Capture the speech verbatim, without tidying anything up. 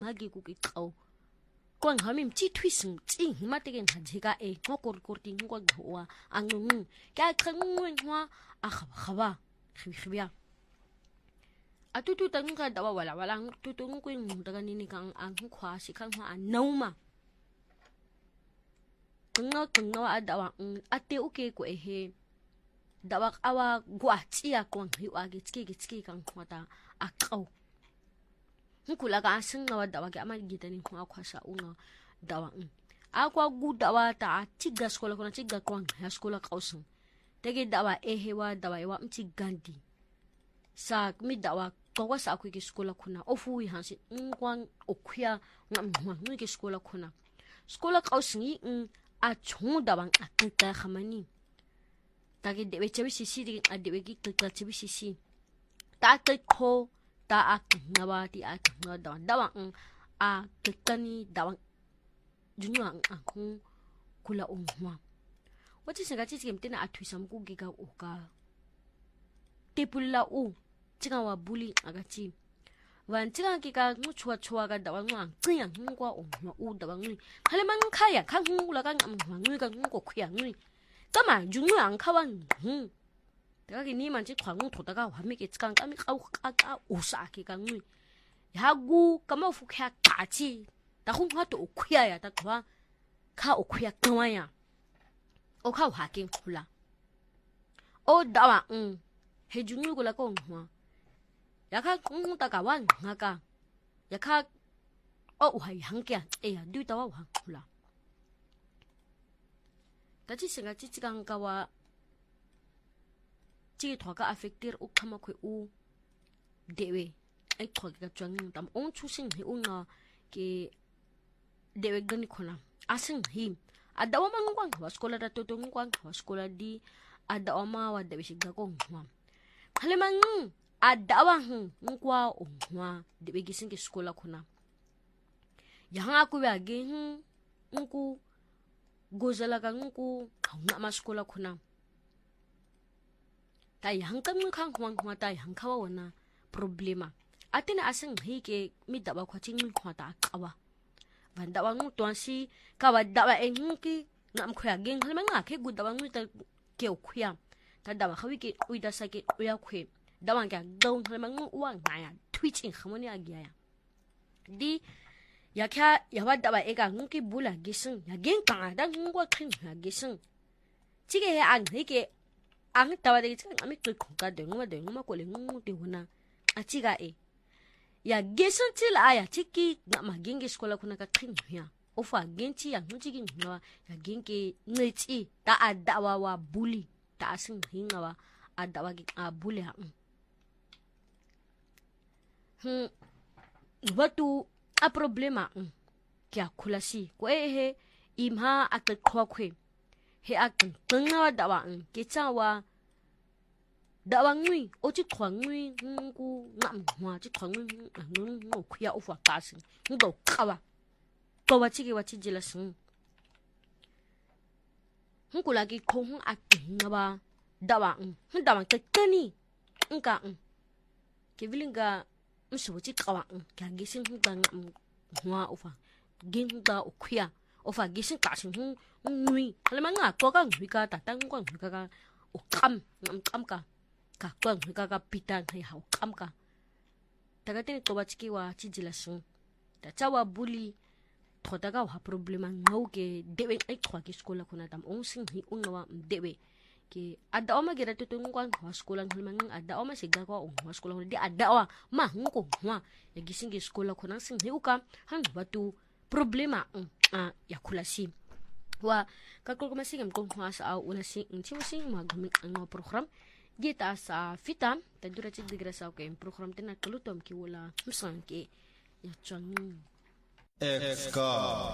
ngagi ku ki qau kwang hami mchi twising ting mate ke ngajeka e ngokor korting ngwa gwa angung ka kangwen ngwa a khaba khaba khibia atutu tanga dawa wala wala tutu ngwe ngdaga nini kang ang khwa si kang ha nauma ngna ngna adawa ate uke ko ehe dawa awa gwa tia kwang hi wa gitski gitski kang khwata akau nkula ka asing na dawa ga amagita ni kwa kwasa unga dawa akwa gu dawa ta tiga skola kuna tiga kwang ha skola kausun tege dawa ehe wa dawa wa mti gandi sa mi dawa kwa sa ku ki skola kuna ofu wi hansi ngwang okuya ngamwa ngi ki skola kuna skola kausun yi a chung dawa akita khamani tege dewe chebi sisi di adewe ki kika chebi sisi ta ko ta ak ngawa ti ak ngawa dawa dawa ang a kekani dawa junwa ang akong kula ungwa wati singa titi mtena atwisam ku giga uka tepula u tinga wa buli agati wan tinga giga nguchwa chwa ga dawa ngwa tsiya ngwa ungwa u dawa ngwi khale man khaya khang ngula ka ngwa ngwi ka ngko khya ngwi kama junwa ang khawan hm 다가기 니만지 광웅 도다가 와미게 tsi강 까미 까우 까까 우사키 강ui 야구 까마 후캬 까치 다 홍화도 오쿠야야 다 kwa ka okuya kwaya o ka hakin kula o dawa um hejunu kula ko ngwa yaka ngta ka wan ngaka yaka o uhai hangkya e ya du dawa wa kula 다치 생각 찌찌강 가와 찌 더가 affecter u kama kwe u dewe ai thoga chang tam on chusing hi unga ke dewe gani khona asing hi adawa mangwang wa skola da to ngwang wa skola di adawa ma wa dewe shiga ko ngwa khale mang adawa hu ngwa ngwa dewe gising ke skola khona yang aku ba ge ngku gozala ka ngku ngwa ma skola khona tai hangkam khang khwang khwa tai hangkhawa wana problema atina asang hike mi dawa khwaching mi khwata kawa vanda wang tuansi kawa dawa engki ngam khya geng halma nga khe gu dawa ngi ta ke khya ta dawa khawi ke uida sa ke uya khwe dawa ga dong halma ngu wa ngaya twitching khamoni agya ya di ya kha ya wa dawa ega ngi bula gising ya geng ka da ngwa khin ya gising chige he ang hike ang tawa de chang ami tu khonga de ngoma de ngoma ko le ngu de hona achiga e ya gesun til aya chiki ngama genge skola kuna ka khin ya ofa genchi ya ngujigi ngwa ya genge ngichi ta adawa wa buli ta asin hingawa adawa gi a buli ha hm watu a problema kya khulasi ko e he imha akkhwa khwe he ak tengwa dawa ke chawa dawa ngui o chi khwang ngui ngu ngam hwa chi khwang ngui ngo khya ufa kasin ngo kawa ko wachi ke wachi jila sung ngula ki khong ak ngaba dawa ng dawa ke kani ngka ke vilinga msu chi kawa ka gisin ngam hwa ufa ginga ukhya ofa gisin kasin ngui halma nga ko ka ngui ka ta tang ko ngui ka o kam ngam kam ka ka ko ngui ka ka pitan hai ha kam ka taga tin to bachki wa chijila sun ta chawa buli thodaga wa problema ngau ke dewe ai khwa ki skola kuna tam ong sing hi unwa dewe ke ada oma gira to tung kwang wa skola halma nga ada oma siga ko ong wa skola di ada wa ma ngko wa ya gisin ki skola kuna sing hi uka han batu problema a ya kulasi wa kakul ko masigam kung sa una sing chimusing magumik ang program gita sa fitam tadura chig digra sa ko program tin nakulutom ki wala musan ki ya chang Exka